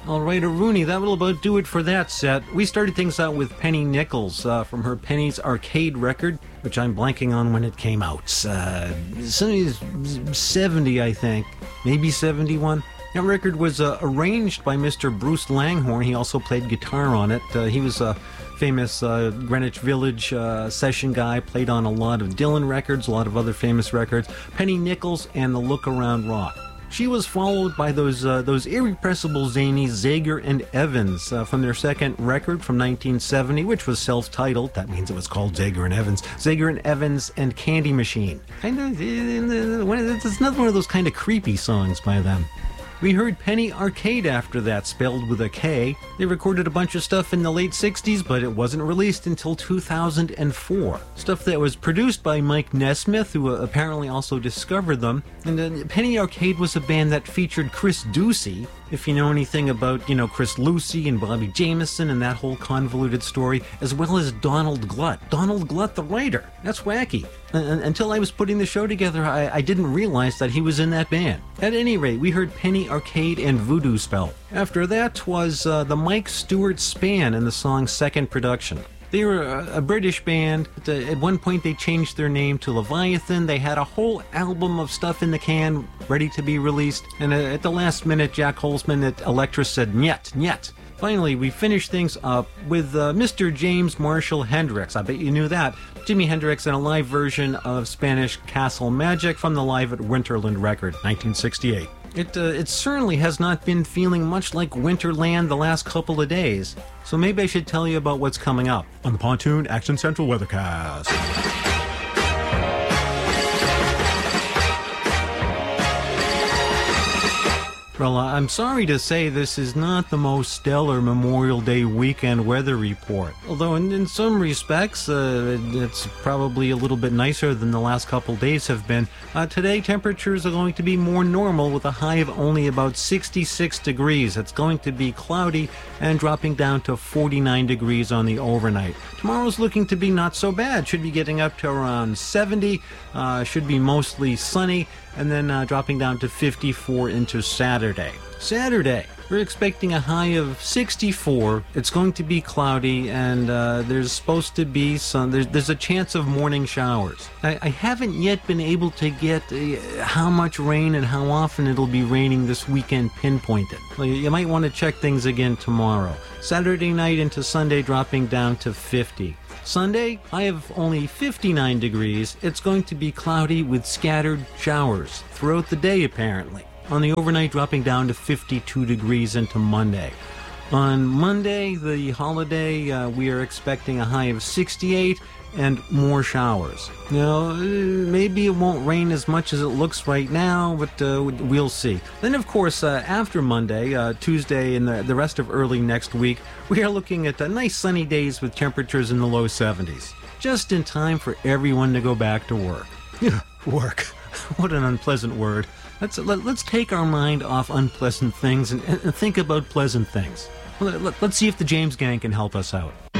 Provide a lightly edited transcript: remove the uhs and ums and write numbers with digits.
All right, Rooney, that will about do it for that set. We started things out with Penny Nichols from her Penny's Arcade record, which I'm blanking on when it came out. 70, I think. Maybe 71. That record was arranged by Mr. Bruce Langhorne. He also played guitar on it. He was a famous Greenwich Village session guy, played on a lot of Dylan records, a lot of other famous records. Penny Nichols and the Look Around Rock. She was followed by those irrepressible zanies Zager and Evans from their second record from 1970, which was self-titled. That means it was called Zager and Evans. Zager and Evans and Candy Machine. It's another one of those kind of creepy songs by them. We heard Penny Arcade after that, spelled with a K. They recorded a bunch of stuff in the late 60s, but it wasn't released until 2004. Stuff that was produced by Mike Nesmith, who apparently also discovered them. And Penny Arcade was a band that featured Chris Ducey. If you know anything about, Chris Lucy and Bobby Jameson and that whole convoluted story, as well as Donald Glut. Donald Glut, the writer. That's wacky. Until I was putting the show together, I didn't realize that he was in that band. At any rate, we heard Penny Arcade and Voodoo Spell. After that was the Mike Stewart Span and the song Second Production. They were a British band. At one point, they changed their name to Leviathan. They had a whole album of stuff in the can ready to be released. And at the last minute, Jack Holzman at Elektra said, "Niet, niet." Finally, we finished things up with Mr. James Marshall Hendrix. I bet you knew that. Jimi Hendrix in a live version of Spanish Castle Magic from the Live at Winterland record, 1968. It certainly has not been feeling much like Winterland the last couple of days. So maybe I should tell you about what's coming up on the Pontoon Action Central Weathercast. Well, I'm sorry to say this is not the most stellar Memorial Day weekend weather report. Although in some respects, it's probably a little bit nicer than the last couple days have been. Today, temperatures are going to be more normal with a high of only about 66 degrees. It's going to be cloudy and dropping down to 49 degrees on the overnight. Tomorrow's looking to be not so bad. Should be getting up to around 70. Should be mostly sunny. And then dropping down to 54 into Saturday. We're expecting a high of 64. It's going to be cloudy, and there's supposed to be there's a chance of morning showers. I haven't yet been able to get how much rain and how often it'll be raining this weekend pinpointed. Well, you might want to check things again tomorrow. Saturday night into Sunday dropping down to 50. Sunday, I have only 59 degrees. It's going to be cloudy with scattered showers throughout the day, apparently. On the overnight, dropping down to 52 degrees into Monday. On Monday, the holiday, we are expecting a high of 68 and more showers. Now, maybe it won't rain as much as it looks right now, but we'll see. Then, of course, after Monday, Tuesday, and the rest of early next week, we are looking at nice sunny days with temperatures in the low 70s. Just in time for everyone to go back to work. Work. What an unpleasant word. Let's take our mind off unpleasant things and think about pleasant things. Let's see if the James Gang can help us out.